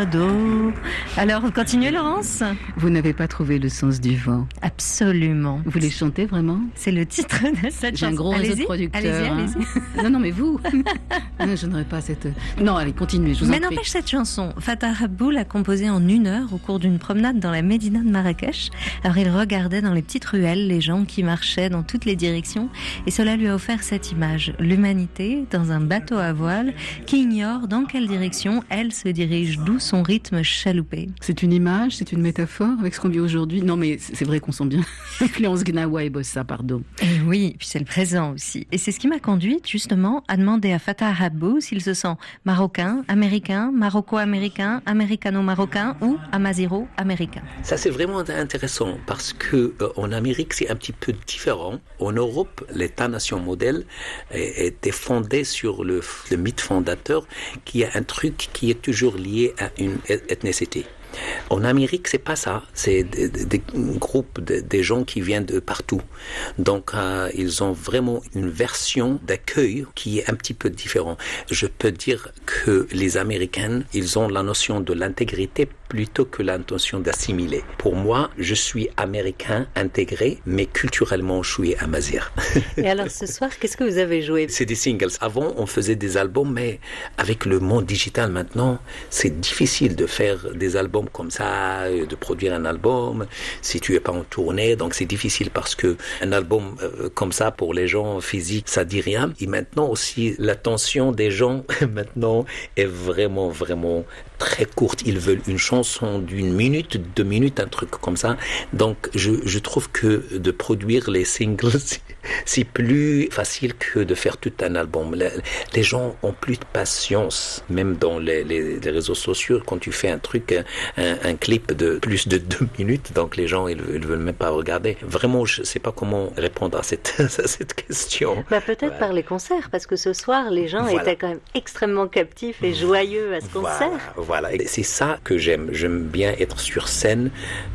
d'eau. Alors, continuez, Laurence. Vous n'avez pas trouvé le sens du vent. Absolument. Vous les chantez vraiment? C'est le titre de cette chanson. J'ai un gros réseau de producteurs. Allez-y. Non, mais vous. Non, je n'aurais pas cette... Non, allez, continuez, je vous en prie. Mais n'empêche, cette chanson, Fatah Habbo l'a composée en 1 heure au cours d'une promenade dans la Médina de Marrakech. Alors, il regardait dans les petites ruelles les gens qui marchaient dans toutes les directions et cela lui a offert cette image. L'humanité dans un bateau à voile qui ignore dans quelle direction elle se dirige, d'où son rythme chaloupé. C'est une image, c'est une métaphore avec ce qu'on vit aujourd'hui. Non, mais c'est vrai qu'on sent bien l'influence Gnawa et Bossa, pardon. Et oui, puis c'est le présent aussi. Et c'est ce qui m'a conduite justement à demander à Fatah Habbo s'il se sent marocain, américain, maroco-américain, américano-marocain ou amazigho-américain. Ça c'est vraiment intéressant parce que en Amérique c'est un petit peu différent. En Europe, l'État-nation modèle était fondé sur le mythe fondateur qui est un truc qui est toujours lié à une ethnicité. En Amérique, c'est pas ça. C'est des groupes, des gens qui viennent de partout. Donc, ils ont vraiment une version d'accueil qui est un petit peu différente. Je peux dire que les Américains, ils ont la notion de l'intégrité plutôt que l'intention d'assimiler. Pour moi, je suis américain intégré, mais culturellement, je suis amazigh. Et alors, ce soir, qu'est-ce que vous avez joué? C'est des singles. Avant, on faisait des albums, mais avec le monde digital maintenant, c'est difficile de faire des albums comme ça, de produire un album si tu es pas en tournée. Donc, c'est difficile parce que un album comme ça, pour les gens physiques, ça dit rien. Et maintenant aussi, l'attention des gens, maintenant, est vraiment, vraiment très courte. Ils veulent une chanson d'1 minute, 2 minutes, un truc comme ça. Donc, je trouve que de produire les singles, c'est plus facile que de faire tout un album. Les gens ont plus de patience, même dans les réseaux sociaux, quand tu fais un truc, un clip de plus de 2 minutes, donc les gens, ils veulent même pas regarder. Vraiment, je sais pas comment répondre à cette question. Peut-être par les concerts, parce que ce soir, les gens étaient quand même extrêmement captifs et joyeux à ce concert. Voilà, et c'est ça que j'aime. J'aime bien être sur scène.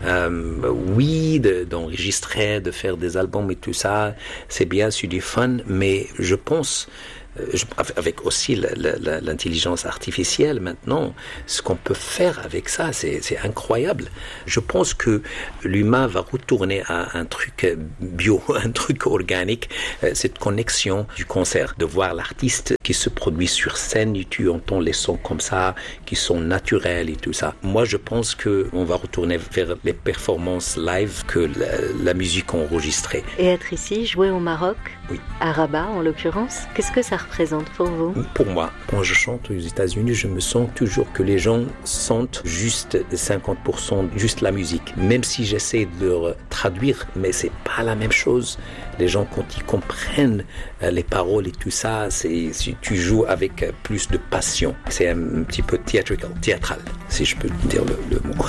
Oui, d'enregistrer, de faire des albums et tout ça, c'est bien, c'est du fun, mais je pense, avec aussi l'intelligence artificielle maintenant, ce qu'on peut faire avec ça, c'est incroyable. Je pense que l'humain va retourner à un truc bio, un truc organique, cette connexion du concert, de voir l'artiste qui se produit sur scène et tu entends les sons comme ça, qui sont naturels et tout ça. Moi, je pense qu'on va retourner vers les performances live que la musique enregistrée. Et être ici, jouer au Maroc, oui. À Rabat en l'occurrence, qu'est-ce que ça représente pour vous? Pour moi, quand je chante aux États-Unis, je me sens toujours que les gens sentent juste 50% juste la musique. Même si j'essaie de leur traduire, mais c'est pas la même chose. Les gens, quand ils comprennent les paroles et tout ça, tu joues avec plus de passion. C'est un petit peu théâtral, si je peux dire le mot.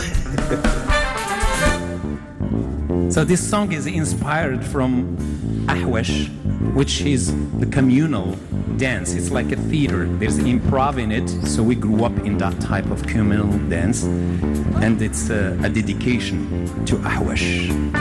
So this song is inspired from Ahwash, which is the communal dance. It's like a theater. There's improv in it, so we grew up in that type of communal dance, and it's a dedication to Ahwash.